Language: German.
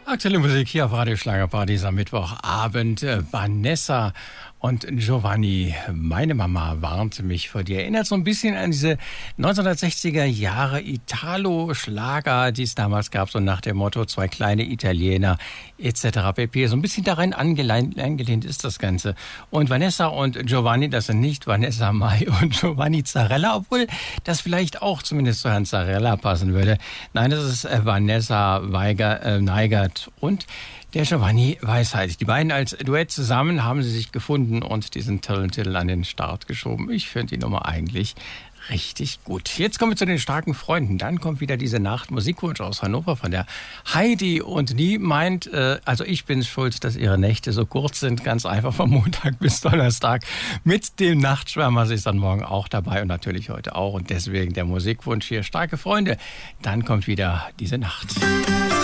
Aktuelle Musik hier auf Radio Schlagerpartys am Mittwochabend. Vanessa und Giovanni, meine Mama warnte mich vor dir. Erinnert so ein bisschen an diese 1960er Jahre Italo-Schlager, die es damals gab, so nach dem Motto zwei kleine Italiener etc. pp. So ein bisschen daran angelehnt ist das Ganze. Und Vanessa und Giovanni, das sind nicht Vanessa Mai und Giovanni Zarella, obwohl das vielleicht auch zumindest zu Herrn Zarella passen würde. Nein, das ist Vanessa Neigert und der Giovanni Weisheit. Die beiden als Duett zusammen haben sie sich gefunden und diesen tollen Titel an den Start geschoben. Ich finde die Nummer eigentlich richtig gut. Jetzt kommen wir zu den starken Freunden. Dann kommt wieder diese Nacht Musikwunsch aus Hannover von der Heidi. Und die meint, also ich bin schuld, dass ihre Nächte so kurz sind. Ganz einfach von Montag bis Donnerstag. Mit dem Nachtschwärmer ist dann morgen auch dabei und natürlich heute auch. Und deswegen der Musikwunsch hier. Starke Freunde. Dann kommt wieder diese Nacht.